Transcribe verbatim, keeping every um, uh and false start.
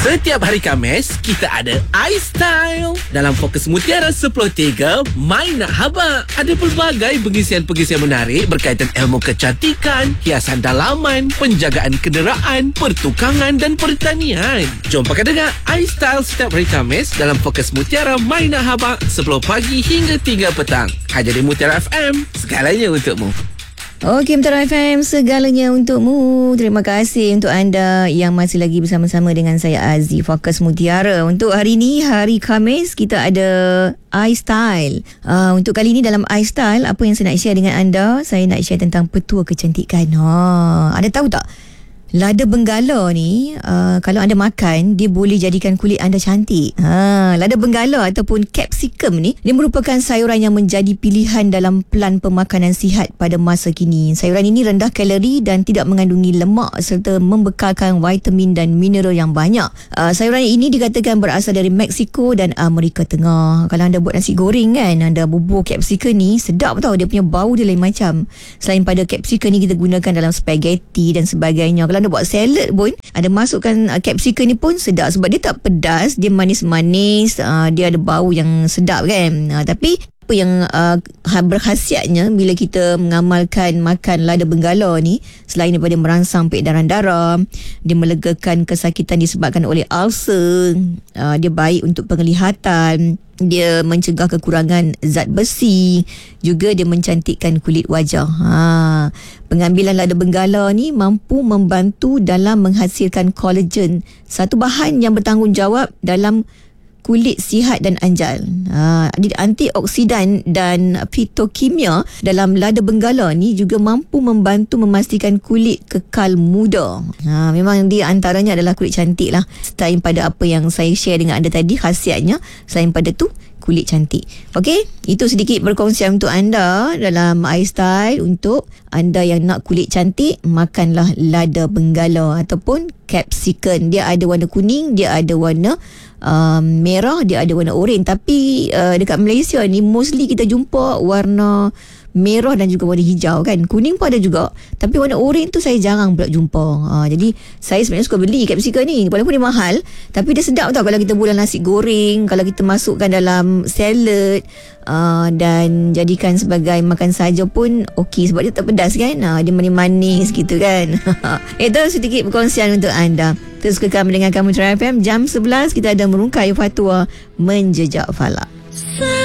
Setiap hari Khamis, kita ada iStyle. Dalam Fokus Mutiara sepuluh tiga, Mai Nak Habaq. Ada pelbagai pengisian-pengisian menarik berkaitan ilmu kecantikan, hiasan dalaman, penjagaan kenderaan, pertukangan dan pertanian. Jom pakai dengar iStyle setiap hari Khamis dalam Fokus Mutiara Mai Nak Habaq sepuluh pagi hingga tiga petang. Hanya di Mutiara F M, segalanya untukmu. Okey, Mutiara F M, segalanya untukmu. Terima kasih untuk anda yang masih lagi bersama-sama dengan saya Aziz, Fokus Mutiara. Untuk hari ini, hari Khamis, kita ada iStyle. Uh, untuk kali ini dalam iStyle, apa yang saya nak share dengan anda? Saya nak share tentang petua kecantikan. Ha, anda tahu tak? Lada benggala ni, uh, kalau anda makan, dia boleh jadikan kulit anda cantik. Ha, lada benggala ataupun capsicum ni, dia merupakan sayuran yang menjadi pilihan dalam plan pemakanan sihat pada masa kini. Sayuran ini rendah kalori dan tidak mengandungi lemak serta membekalkan vitamin dan mineral yang banyak. Uh, sayuran ini dikatakan berasal dari Mexico dan Amerika Tengah. Kalau anda buat nasi goreng kan, anda bubur capsicum ni, sedap tau. Dia punya bau dia lain macam. Selain pada capsicum ni, kita gunakan dalam spaghetti dan sebagainya. Kalau anda buat salad pun, ada masukkan uh, capsicum ni pun sedap sebab dia tak pedas, dia manis-manis, uh, dia ada bau yang sedap kan. Uh, tapi apa yang uh, berkhasiatnya bila kita mengamalkan makan lada benggala ni, selain daripada merangsang peredaran darah, dia melegakan kesakitan disebabkan oleh ulcer, uh, dia baik untuk penglihatan, dia mencegah kekurangan zat besi, juga dia mencantikkan kulit wajah. Ha, pengambilan lada benggala ni mampu membantu dalam menghasilkan kolagen, satu bahan yang bertanggungjawab dalam kulit sihat dan anjal. Ha, antioksidan dan fitokimia dalam lada benggala ni juga mampu membantu memastikan kulit kekal muda. Ha, memang dia antaranya adalah kulit cantik lah. Selain pada apa yang saya share dengan anda tadi, khasiatnya, selain pada tu, kulit cantik. Okey, itu sedikit perkongsian untuk anda dalam iStyle. Untuk anda yang nak kulit cantik, makanlah lada benggala ataupun capsicum. Dia ada warna kuning, dia ada warna um, merah, dia ada warna oranye. Tapi uh, dekat Malaysia ni mostly kita jumpa warna merah dan juga warna hijau kan. Kuning pun ada juga, tapi warna oranye tu saya jarang pula jumpa. Ha, jadi saya sebenarnya suka beli capsicum ni, walaupun dia mahal, tapi dia sedap tau kalau kita buat nasi goreng, kalau kita masukkan dalam salad, uh, dan jadikan sebagai makan saja pun okey sebab dia tak pedas kan. Ha, dia manis-manis gitu kan. Itu sedikit perkongsian untuk anda. Terus kekal mendengarkan Mutiara F M. Jam sebelas kita ada merungkai fatwa menjejak falak.